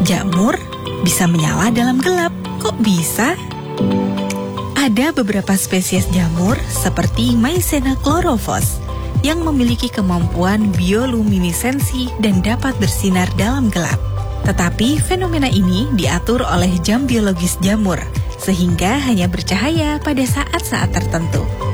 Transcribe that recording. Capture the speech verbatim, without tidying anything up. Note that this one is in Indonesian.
Jamur bisa menyala dalam gelap. Kok bisa? Ada beberapa spesies jamur seperti Mycena chlorophyllus yang memiliki kemampuan bioluminesensi dan dapat bersinar dalam gelap. Tetapi fenomena ini diatur oleh jam biologis jamur, sehingga hanya bercahaya pada saat-saat tertentu.